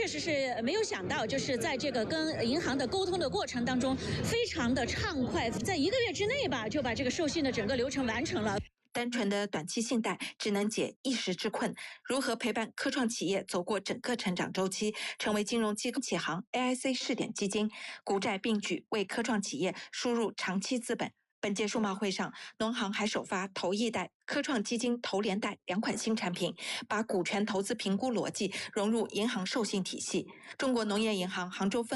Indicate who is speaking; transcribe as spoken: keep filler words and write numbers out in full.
Speaker 1: 实是没有想到，就是在这个跟银行的沟通的过程当中，非常的畅快，在一个月之内吧，就把这个授信的整个流程完成了。
Speaker 2: 单纯的短期信贷只能解一时之困，如何陪伴科创企业走过整个成长周期，成为金融机构启航 A I C 试点基金，股债并举，为科创企业输入长期资本。本届数贸会上，农行还首发投易贷、科创基金投连贷两款新产品，把股权投资评估逻辑融入银行授信体系。中国农业银行杭州分